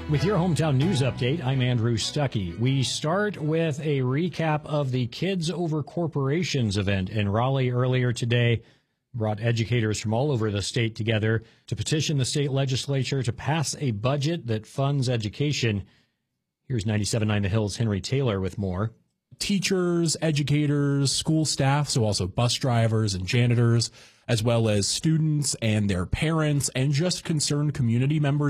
With your hometown news update, I'm Andrew Stuckey. We start with a recap of the Kids Over Corporations event in Raleigh earlier today. Brought educators from all over the state together to petition the state legislature to pass a budget that funds education. Here's 97.9 The Hill's Henry Taylor with more. Teachers, educators, school staff, so also bus drivers and janitors, as well as students and their parents and just concerned community members